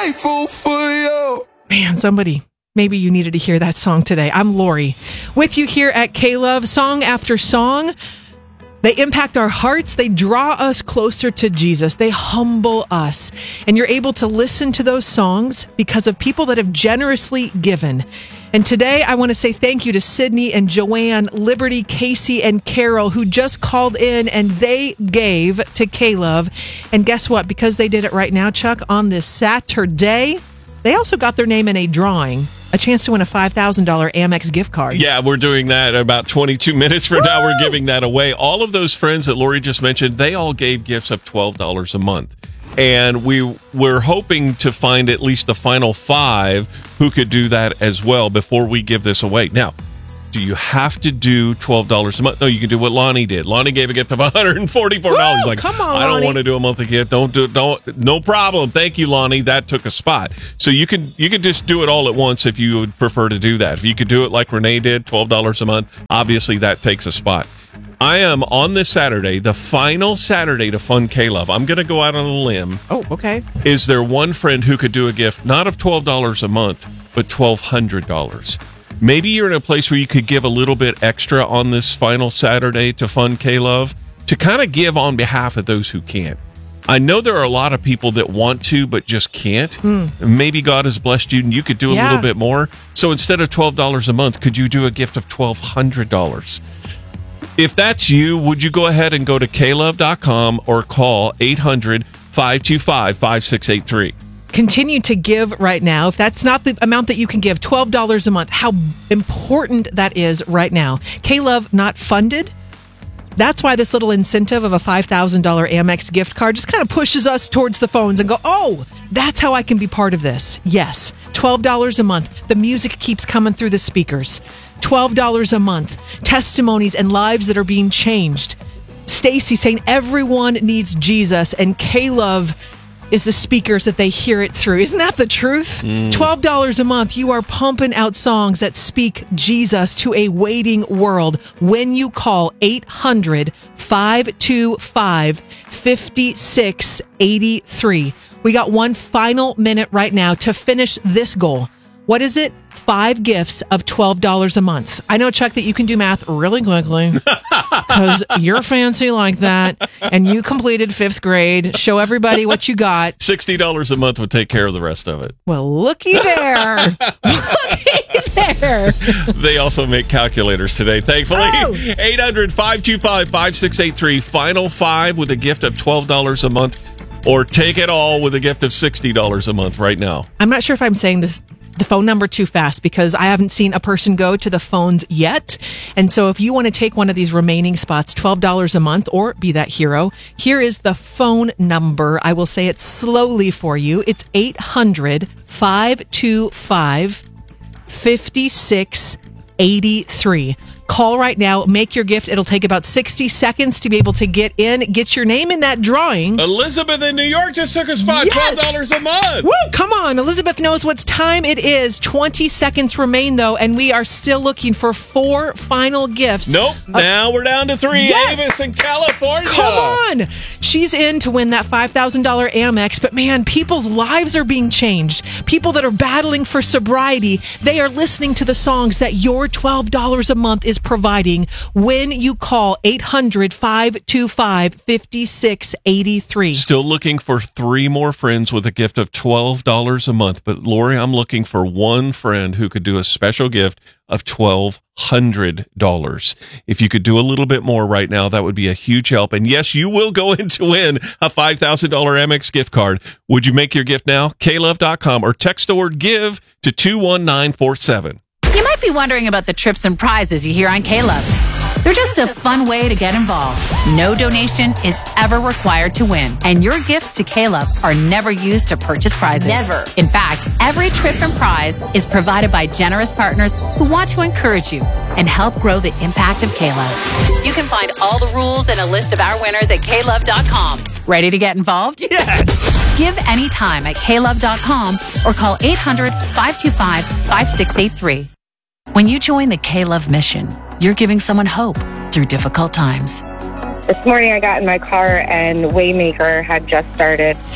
grateful for you. Man, somebody, maybe you needed to hear that song today. I'm Lori, with you here at K-Love, song after song. They impact our hearts. They draw us closer to Jesus. They humble us. And you're able to listen to those songs because of people that have generously given. And today, I want to say thank you to Sydney and Joanne, Liberty, Casey, and Carol, who just called in and they gave to K-Love. And guess what? Because they did it right now, Chuck, on this Saturday, they also got their name in a drawing. A chance to win a $5,000 Amex gift card. Yeah, we're doing that about 22 minutes from now. We're giving that away. All of those friends that Lori just mentioned, they all gave gifts of $12 a month. And we're hoping to find at least the final 5 who could do that as well before we give this away. Now, do you have to do $12 a month? No, you can do what Lonnie did. Lonnie gave a gift of $144. Like, come on, I don't Lonnie. want to do a monthly gift. Don't. No problem. Thank you, Lonnie. That took a spot. So you can just do it all at once if you would prefer to do that. If you could do it like Renee did, $12 a month, obviously that takes a spot. I am on this Saturday, the final Saturday to Fund K-Love. I'm going to go out on a limb. Oh, okay. Is there one friend who could do a gift, not of $12 a month, but $1,200? Maybe you're in a place where you could give a little bit extra on this final Saturday to Fund K-Love to kind of give on behalf of those who can't. I know there are a lot of people that want to but just can't. Maybe God has blessed you and you could do a little bit more. So instead of $12 a month, could you do a gift of $1,200? If that's you, would you go ahead and go to klove.com or call 800-525-5683? Continue to give right now. If that's not the amount that you can give, $12 a month, how important that is right now. K-Love not funded. That's why this little incentive of a $5,000 Amex gift card just kind of pushes us towards the phones and go, oh, that's how I can be part of this. Yes, $12 a month. The music keeps coming through the speakers. $12 a month. Testimonies and lives that are being changed. Stacy saying everyone needs Jesus, and K-Love is the speakers that they hear it through. Isn't that the truth? $12 a month, you are pumping out songs that speak Jesus to a waiting world when you call 800-525-5683. We got one final minute right now to finish this goal. What is it? 5 gifts of $12 a month. I know, Chuck, that you can do math really quickly because you're fancy like that and you completed 5th grade. Show everybody what you got. $60 a month would take care of the rest of it. Well, looky there. Looky there. They also make calculators today, thankfully. 800-525-5683. Final 5 with a gift of $12 a month, or take it all with a gift of $60 a month right now. I'm not sure if I'm saying the phone number too fast because I haven't seen a person go to the phones yet. And so if you want to take one of these remaining spots, $12 a month, or be that hero, here is the phone number. I will say it slowly for you. It's 800-525-5683. Call right now. Make your gift. It'll take about 60 seconds to be able to get your name in that drawing. Elizabeth in New York just took a spot. Yes! $12 a month. Woo! Come on. Elizabeth knows what time it is. 20 seconds remain, though, and we are still looking for 4 final gifts. Nope. Now we're down to 3. Yes! Avis in California. Come on. She's in to win that $5,000 Amex, but man, people's lives are being changed. People that are battling for sobriety, they are listening to the songs that your $12 a month is providing when you call 800-525-5683. Still looking for 3 more friends with a gift of $12 a month. But Lori, I'm looking for one friend who could do a special gift of $1,200. If you could do a little bit more right now, that would be a huge help. And yes, you will go in to win a $5,000 Amex gift card. Would you make your gift now? klove.com or text the word GIVE to 21947. You might be wondering about the trips and prizes you hear on K-Love. They're just a fun way to get involved. No donation is ever required to win, and your gifts to K-Love are never used to purchase prizes. Never. In fact, every trip and prize is provided by generous partners who want to encourage you and help grow the impact of K-Love. You can find all the rules and a list of our winners at klove.com. Ready to get involved? Yes! Give anytime at klove.com or call 800-525-5683. When you join the K-Love mission, you're giving someone hope through difficult times. This morning I got in my car and Waymaker had just started.